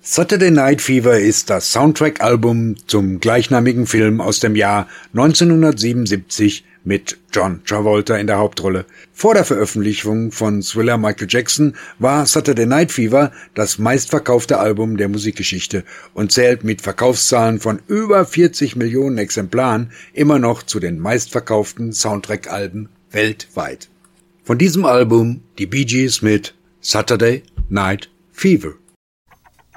Saturday Night Fever ist das Soundtrack-Album zum gleichnamigen Film aus dem Jahr 1977 mit John Travolta in der Hauptrolle. Vor der Veröffentlichung von Thriller Michael Jackson war Saturday Night Fever das meistverkaufte Album der Musikgeschichte und zählt mit Verkaufszahlen von über 40 Millionen Exemplaren immer noch zu den meistverkauften Soundtrack-Alben weltweit. Von diesem Album die Bee Gees mit Saturday Night Fever.